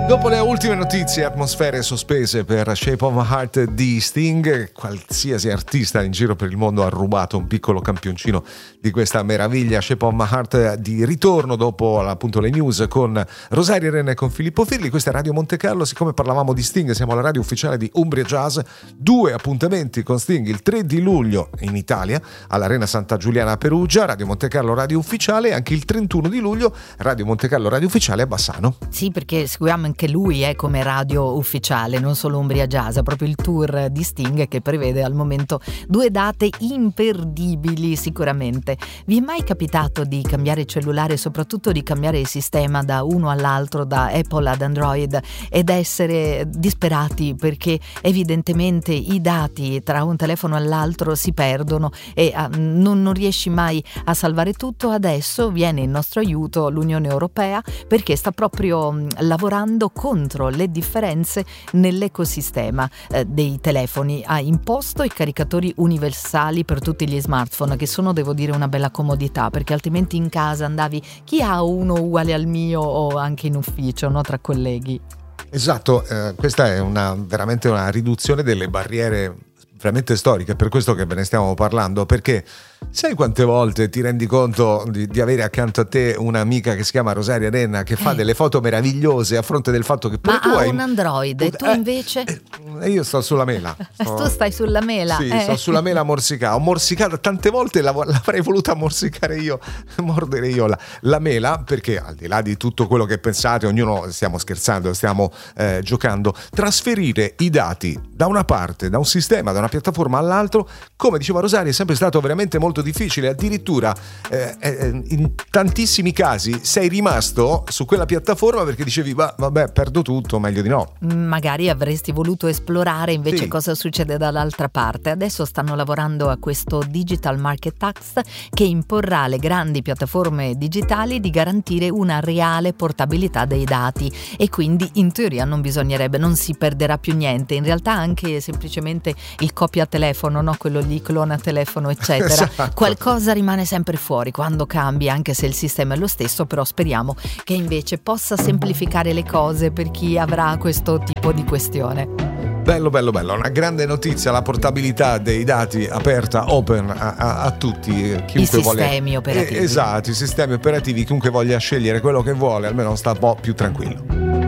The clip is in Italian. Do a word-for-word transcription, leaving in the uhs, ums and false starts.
Dopo le ultime notizie, atmosfere sospese per Shape of My Heart di Sting, qualsiasi artista in giro per il mondo ha rubato un piccolo campioncino di questa meraviglia. Shape of My Heart di ritorno dopo appunto le news con Rosaria Renna e con Filippo Firli. Questa è Radio Monte Carlo. Siccome parlavamo di Sting, siamo alla radio ufficiale di Umbria Jazz. Due appuntamenti con Sting il tre di luglio in Italia all'Arena Santa Giuliana a Perugia, Radio Monte Carlo radio ufficiale, e anche il trentuno di luglio Radio Monte Carlo radio ufficiale a Bassano. Sì, perché seguiamo anche lui è come radio ufficiale, non solo Umbria Jazz, è proprio il tour di Sting che prevede al momento due date imperdibili sicuramente. Vi è mai capitato di cambiare cellulare e soprattutto di cambiare il sistema da uno all'altro, da Apple ad Android, ed essere disperati perché evidentemente i dati tra un telefono all'altro si perdono e uh, non, non riesci mai a salvare tutto? Adesso viene in nostro aiuto l'Unione Europea perché sta proprio um, lavorando contro le differenze nell'ecosistema eh, dei telefoni. Ha imposto i caricatori universali per tutti gli smartphone, che sono, devo dire, una bella comodità, perché altrimenti in casa andavi chi ha uno uguale al mio, o anche in ufficio, no, tra colleghi. Esatto, eh, questa è una veramente una riduzione delle barriere veramente storiche, per questo che ve ne stiamo parlando, perché sai quante volte ti rendi conto di, di avere accanto a te un'amica che si chiama Rosaria Renna che fa eh. delle foto meravigliose a fronte del fatto che pure ma tu ha hai un Android e tu eh, invece? Eh, io sto sulla mela. Sto... tu stai sulla mela? Sì, eh. sto sulla mela morsicata. Ho morsicato tante volte, l'avrei voluta morsicare io, mordere io la, la mela, perché al di là di tutto quello che pensate, ognuno, stiamo scherzando, stiamo eh, giocando, trasferire i dati da una parte, da un sistema, da una piattaforma all'altro, come diceva Rosaria, è sempre stato veramente molto difficile. Addirittura eh, eh, in tantissimi casi sei rimasto su quella piattaforma perché dicevi va, vabbè, perdo tutto, meglio di no. Magari avresti voluto esplorare invece sì. cosa succede dall'altra parte. Adesso stanno lavorando a questo Digital Market Tax che imporrà alle grandi piattaforme digitali di garantire una reale portabilità dei dati, e quindi in teoria non bisognerebbe, non si perderà più niente. In realtà anche semplicemente il copia telefono, no? Quello lì, clona telefono eccetera. Esatto. Qualcosa rimane sempre fuori quando cambi, anche se il sistema è lo stesso, però speriamo che invece possa semplificare le cose per chi avrà questo tipo di questione. Bello, bello, bello, una grande notizia, la portabilità dei dati aperta, open a, a, a tutti, chiunque I sistemi vuole, operativi. Eh, esatto, i sistemi operativi, chiunque voglia scegliere quello che vuole, almeno sta un po' più tranquillo.